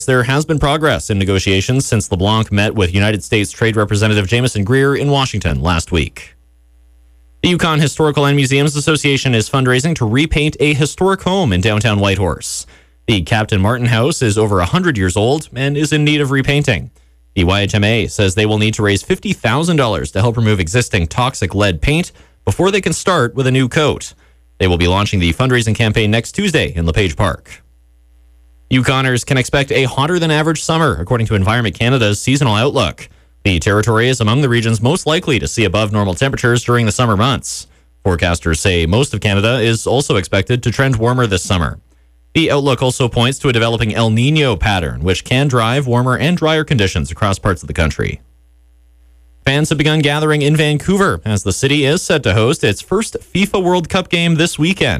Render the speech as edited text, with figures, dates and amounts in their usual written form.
There has been progress in negotiations since LeBlanc met with United States Trade Representative Jameson Greer in Washington last week. The Yukon Historical and Museums Association is fundraising to repaint a historic home in downtown Whitehorse. The Captain Martin House is over 100 years old and is in need of repainting. The YHMA says they will need to raise $50,000 to help remove existing toxic lead paint before they can start with a new coat. They will be launching the fundraising campaign next Tuesday in LePage Park. Yukoners can expect a hotter than average summer, according to Environment Canada's seasonal outlook. The territory is among the regions most likely to see above normal temperatures during the summer months. Forecasters say most of Canada is also expected to trend warmer this summer. The outlook also points to a developing El Niño pattern, which can drive warmer and drier conditions across parts of the country. Fans have begun gathering in Vancouver as the city is set to host its first FIFA World Cup game this weekend.